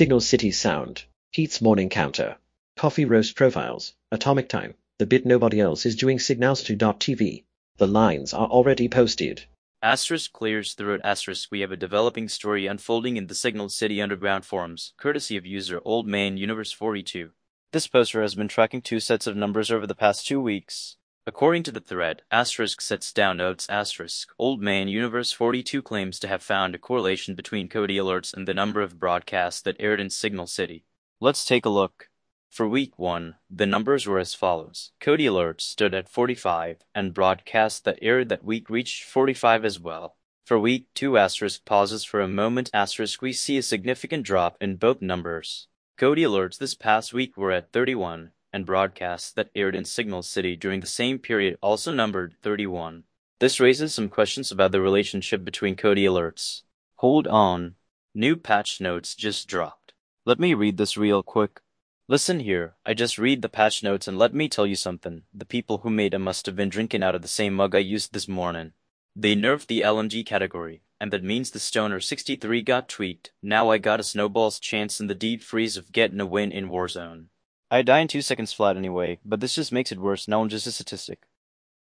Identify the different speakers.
Speaker 1: Signal City Sound, Pete's Morning Counter, Coffee Roast Profiles, Atomic Time, The Bit Nobody Else is Doing Signals2.tv. The lines are already posted.
Speaker 2: Asterisk clears throat asterisk. We have a developing story unfolding in the Signal City underground forums, courtesy of user Old Man Universe 42. This poster has been tracking two sets of numbers over the past 2 weeks. According to the thread, asterisk sets down notes asterisk. Old Man Universe 42 claims to have found a correlation between Cody alerts and the number of broadcasts that aired in Signal City. Let's take a look. For week 1, the numbers were as follows. Cody alerts stood at 45, and broadcasts that aired that week reached 45 as well. For week 2 asterisk pauses for a moment asterisk we see a significant drop in both numbers. Cody alerts this past week were at 31, and broadcasts that aired in Signal City during the same period also numbered 31. This raises some questions about the relationship between Cody alerts. Hold on. New patch notes just dropped. Let me read this real quick. Listen here, I just read the patch notes and let me tell you something. The people who made them must have been drinking out of the same mug I used this morning. They nerfed the LMG category, and that means the Stoner 63 got tweaked. Now I got a snowball's chance in the deep freeze of getting a win in Warzone. I die in 2 seconds flat anyway, but this just makes it worse. Now I'm just a statistic.